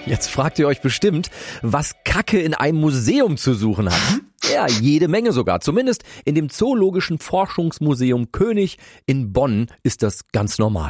Jetzt fragt ihr euch bestimmt, was Kacke in einem Museum zu suchen hat. Ja, jede Menge sogar. Zumindest in dem Zoologischen Forschungsmuseum König in Bonn ist das ganz normal.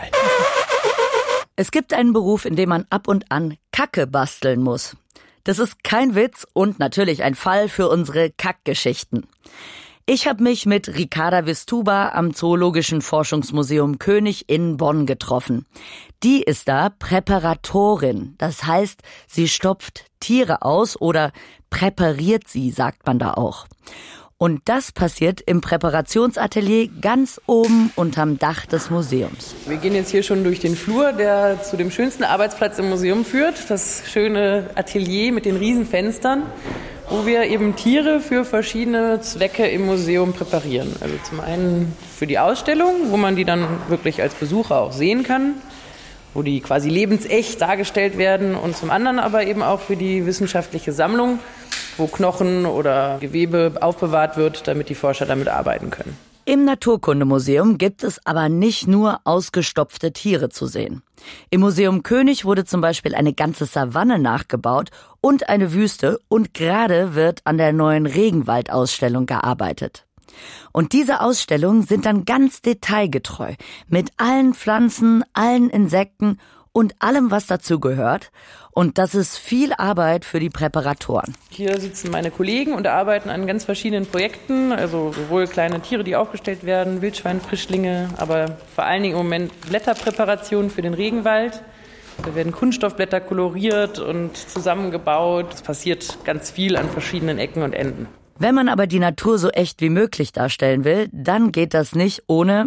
Es gibt einen Beruf, in dem man ab und an Kacke basteln muss. Das ist kein Witz und natürlich ein Fall für unsere Kackgeschichten. Ich habe mich mit Ricarda Wistuba am Zoologischen Forschungsmuseum König in Bonn getroffen. Die ist da Präparatorin. Das heißt, sie stopft Tiere aus oder präpariert sie, sagt man da auch. Und das passiert im Präparationsatelier ganz oben unterm Dach des Museums. Wir gehen jetzt hier schon durch den Flur, der zu dem schönsten Arbeitsplatz im Museum führt. Das schöne Atelier mit den riesen Fenstern, wo wir eben Tiere für verschiedene Zwecke im Museum präparieren. Also zum einen für die Ausstellung, wo man die dann wirklich als Besucher auch sehen kann, wo die quasi lebensecht dargestellt werden, und zum anderen aber eben auch für die wissenschaftliche Sammlung, wo Knochen oder Gewebe aufbewahrt wird, damit die Forscher damit arbeiten können. Im Naturkundemuseum gibt es aber nicht nur ausgestopfte Tiere zu sehen. Im Museum König wurde zum Beispiel eine ganze Savanne nachgebaut und eine Wüste, und gerade wird an der neuen Regenwaldausstellung gearbeitet. Und diese Ausstellungen sind dann ganz detailgetreu, mit allen Pflanzen, allen Insekten und allem, was dazu gehört. Und das ist viel Arbeit für die Präparatoren. Hier sitzen meine Kollegen und arbeiten an ganz verschiedenen Projekten, also sowohl kleine Tiere, die aufgestellt werden, Wildschweinfrischlinge, aber vor allen Dingen im Moment Blätterpräparationen für den Regenwald. Da werden Kunststoffblätter koloriert und zusammengebaut. Es passiert ganz viel an verschiedenen Ecken und Enden. Wenn man aber die Natur so echt wie möglich darstellen will, dann geht das nicht ohne,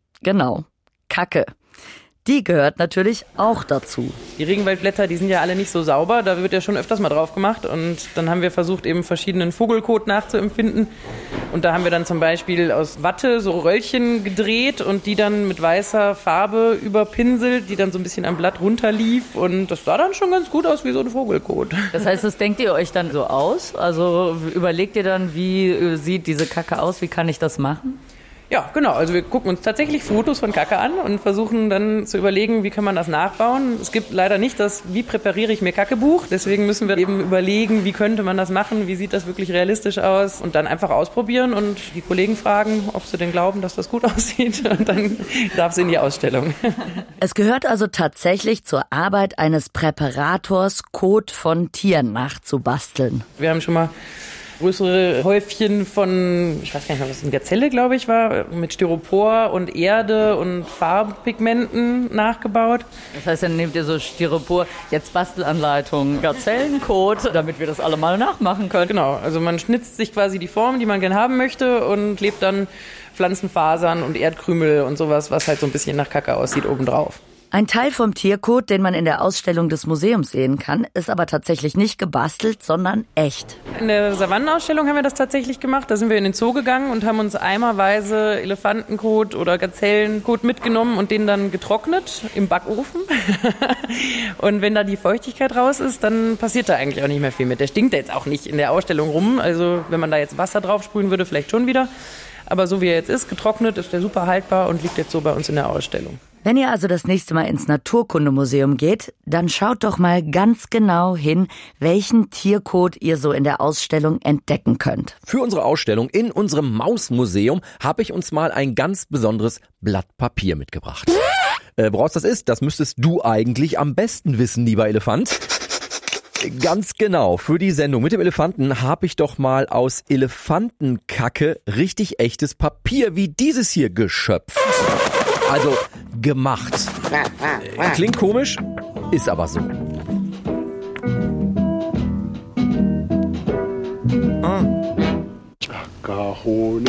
Kacke. Die gehört natürlich auch dazu. Die Regenwaldblätter, die sind ja alle nicht so sauber, da wird ja schon öfters mal drauf gemacht, und dann haben wir versucht, eben verschiedenen Vogelkot nachzuempfinden. Und da haben wir dann zum Beispiel aus Watte so Röllchen gedreht und die dann mit weißer Farbe überpinselt, die dann so ein bisschen am Blatt runterlief, und das sah dann schon ganz gut aus wie so ein Vogelkot. Das heißt, das denkt ihr euch dann so aus? Also überlegt ihr dann, wie sieht diese Kacke aus, wie kann ich das machen? Ja, genau. Also wir gucken uns tatsächlich Fotos von Kacke an und versuchen dann zu überlegen, wie kann man das nachbauen. Es gibt leider nicht das "Wie präpariere ich mir Kacke"-Buch. Deswegen müssen wir eben überlegen, wie könnte man das machen, wie sieht das wirklich realistisch aus, und dann einfach ausprobieren und die Kollegen fragen, ob sie denn glauben, dass das gut aussieht, und dann darf es in die Ausstellung. Es gehört also tatsächlich zur Arbeit eines Präparators, Kot von Tieren nachzubasteln. Wir haben schon mal größere Häufchen von, ich weiß gar nicht mehr, was eine Gazelle, glaube ich, war, mit Styropor und Erde und Farbpigmenten nachgebaut. Das heißt, dann nehmt ihr so Styropor, jetzt Bastelanleitung, Gazellenkot, damit wir das alle mal nachmachen können. Genau, also man schnitzt sich quasi die Form, die man gern haben möchte, und klebt dann Pflanzenfasern und Erdkrümel und sowas, was halt so ein bisschen nach Kacke aussieht, obendrauf. Ein Teil vom Tierkot, den man in der Ausstellung des Museums sehen kann, ist aber tatsächlich nicht gebastelt, sondern echt. In der Savannenausstellung haben wir das tatsächlich gemacht. Da sind wir in den Zoo gegangen und haben uns eimerweise Elefantenkot oder Gazellenkot mitgenommen und den dann getrocknet im Backofen. Und wenn da die Feuchtigkeit raus ist, dann passiert da eigentlich auch nicht mehr viel mit. Der stinkt jetzt auch nicht in der Ausstellung rum. Also wenn man da jetzt Wasser drauf sprühen würde, vielleicht schon wieder. Aber so wie er jetzt ist, getrocknet, ist der super haltbar und liegt jetzt so bei uns in der Ausstellung. Wenn ihr also das nächste Mal ins Naturkundemuseum geht, dann schaut doch mal ganz genau hin, welchen Tierkot ihr so in der Ausstellung entdecken könnt. Für unsere Ausstellung in unserem Mausmuseum habe ich uns mal ein ganz besonderes Blatt Papier mitgebracht. Woraus das ist, das müsstest du eigentlich am besten wissen, lieber Elefant. Ganz genau, für die Sendung mit dem Elefanten habe ich doch mal aus Elefantenkacke richtig echtes Papier wie dieses hier geschöpft. Also gemacht. Klingt komisch, ist aber so. Cajone.